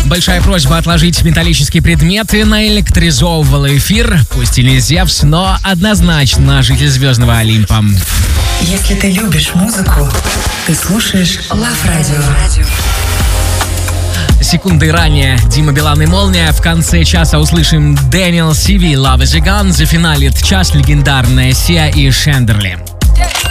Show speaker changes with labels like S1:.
S1: Большая просьба отложить металлические предметы наэлектризовывал эфир. Пусть и не Зевс, но однозначно житель звездного Олимпа.
S2: Если ты любишь музыку, ты слушаешь Love Radio.
S1: Секундой ранее Дима Билан и Молния. В конце часа услышим Дэниел Сиви, Love is a Gun. Зафиналит час легендарная Сиа и Шендерли.